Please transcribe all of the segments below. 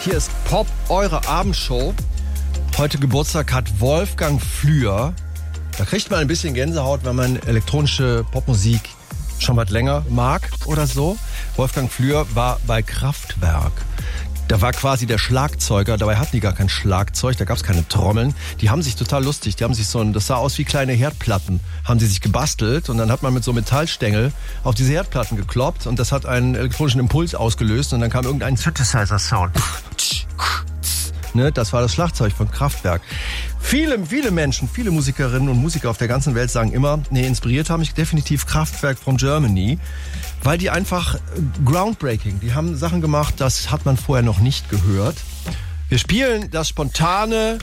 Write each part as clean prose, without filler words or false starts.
Hier ist Pop, eure Abendshow. Heute Geburtstag hat Wolfgang Flür. Da kriegt man ein bisschen Gänsehaut, wenn man elektronische Popmusik schon was länger mag oder so. Wolfgang Flür war bei Kraftwerk. Da war quasi der Schlagzeuger, dabei hatten die gar kein Schlagzeug, da gab es keine Trommeln. Die haben sich total lustig, die haben sich das sah aus wie kleine Herdplatten, haben die sich gebastelt und dann hat man mit so Metallstängel auf diese Herdplatten gekloppt und das hat einen elektronischen Impuls ausgelöst und dann kam irgendein Synthesizer-Sound. Ne, das war das Schlagzeug von Kraftwerk. Viele Menschen, viele Musikerinnen und Musiker auf der ganzen Welt sagen immer, inspiriert haben mich definitiv Kraftwerk from Germany, weil die einfach groundbreaking, die haben Sachen gemacht, das hat man vorher noch nicht gehört. Wir spielen das spontane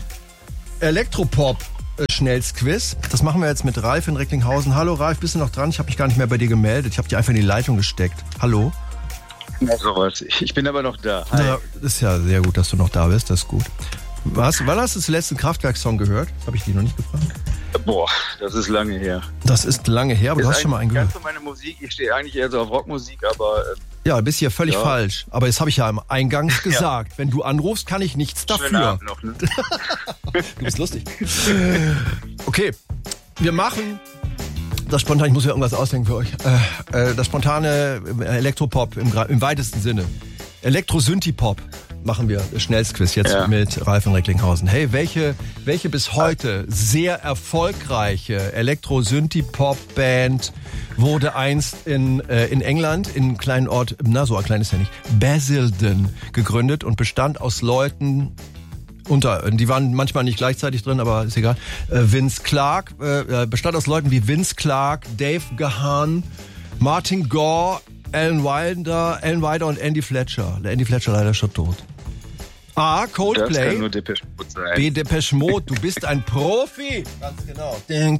Elektropop-Schnellsquiz. Das machen wir jetzt mit Ralf in Recklinghausen. Hallo Ralf, bist du noch dran? Ich habe mich gar nicht mehr bei dir gemeldet. Ich habe dich einfach in die Leitung gesteckt. Hallo? Ich bin aber noch da. Hi. Ja, ist ja sehr gut, dass du noch da bist. Das ist gut. Wann hast du den letzten Kraftwerk-Song gehört? Das habe ich dich noch nicht gefragt. Boah, das ist lange her. Das ist lange her, aber du hast schon mal einen gehört. Ganz so meine Musik, ich stehe eigentlich eher so auf Rockmusik, aber... Ja, bist hier völlig falsch. Aber das habe ich ja im Eingang gesagt. Wenn du anrufst, kann ich nichts dafür. Schönen Abend noch, ne? Du bist lustig. Okay, wir machen... Das spontane, ich muss mir irgendwas ausdenken für euch. Das spontane Elektropop im weitesten Sinne. Elektro-Synthie-Pop machen wir Schnellsquiz jetzt mit Ralf in Recklinghausen. Hey, welche bis heute sehr erfolgreiche Elektro-Synthie-Pop-Band wurde einst in England, in einem kleinen Ort, so ein kleines ja nicht, Basildon gegründet und bestand aus Leuten... die waren manchmal nicht gleichzeitig drin, aber ist egal. Vince Clarke, bestand aus Leuten wie Vince Clarke, Dave Gahan, Martin Gore, Alan Wilder und Andy Fletcher. Der Andy Fletcher leider schon tot. A. Coldplay. Das kann nur Depeche Mode sein. B. Depeche Mode. Du bist ein Profi. Ganz genau. Ding,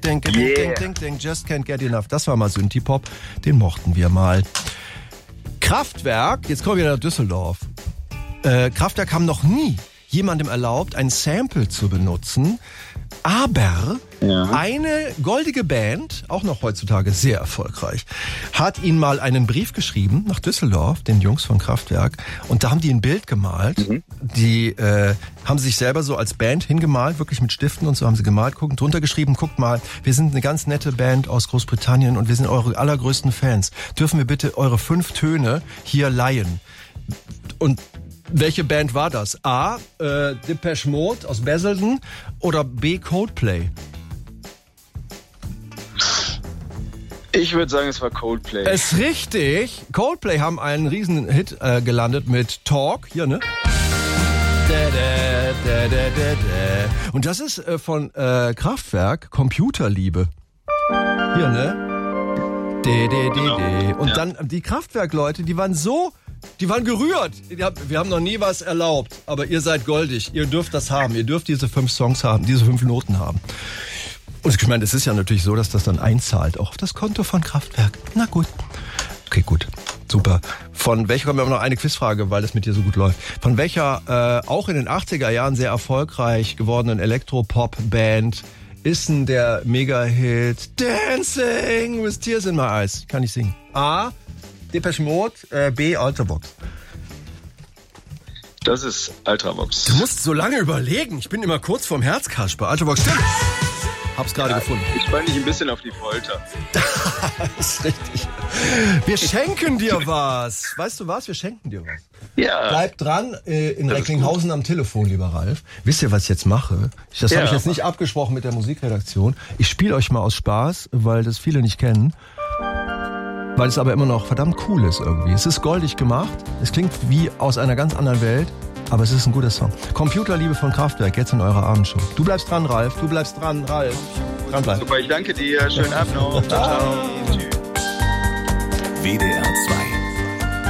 just can't get enough. Das war mal Synthie-Pop. Den mochten wir mal. Kraftwerk. Jetzt kommen wir nach Düsseldorf. Kraftwerk haben noch nie jemandem erlaubt, ein Sample zu benutzen, aber eine goldige Band, auch noch heutzutage sehr erfolgreich, hat ihnen mal einen Brief geschrieben nach Düsseldorf, den Jungs von Kraftwerk, und da haben die ein Bild gemalt. Die haben sich selber so als Band hingemalt, wirklich mit Stiften und so haben sie gemalt, drunter geschrieben, guckt mal, wir sind eine ganz nette Band aus Großbritannien und wir sind eure allergrößten Fans. Dürfen wir bitte eure 5 Töne hier leihen? Und welche Band war das? A. Depeche Mode aus Basildon oder B. Coldplay? Ich würde sagen, es war Coldplay. Ist richtig. Coldplay haben einen riesen Hit gelandet mit Talk. Hier, ne? Und das ist von Kraftwerk Computerliebe. Hier, ne? Und dann die Kraftwerk-Leute, die waren gerührt. Wir haben noch nie was erlaubt, aber ihr seid goldig. Ihr dürft das haben. Ihr dürft diese 5 Songs haben, diese 5 Noten haben. Und ich meine, es ist ja natürlich so, dass das dann einzahlt, auch auf das Konto von Kraftwerk. Na gut. Okay, gut. Super. Von welcher, kommen wir aber noch eine Quizfrage, weil das mit dir so gut läuft. Von welcher auch in den 80er Jahren sehr erfolgreich gewordenen Elektropop-Band ist denn der Mega-Hit Dancing with Tears in My Eyes? Kann ich singen. A. Depeche Mode, B. Ultravox. Das ist Ultravox. Du musst so lange überlegen. Ich bin immer kurz vorm Herzkasper. Ultravox, stimmt. Hab's gerade gefunden. Ich spann dich ein bisschen auf die Folter. Das ist richtig. Wir schenken dir was. Weißt du was? Wir schenken dir was. Ja. Bleib dran in Recklinghausen am Telefon, lieber Ralf. Wisst ihr, was ich jetzt mache? Das habe ich jetzt nicht abgesprochen mit der Musikredaktion. Ich spiele euch mal aus Spaß, weil das viele nicht kennen. Weil es aber immer noch verdammt cool ist irgendwie. Es ist goldig gemacht. Es klingt wie aus einer ganz anderen Welt. Aber es ist ein guter Song. Computerliebe von Kraftwerk, jetzt in eurer Abendshow. Du bleibst dran, Ralf. Du bleibst dran, Ralf. Dranbleiben. Super, ich danke dir. Schönen Abend noch. Ciao, ciao. Tschüss. WDR 2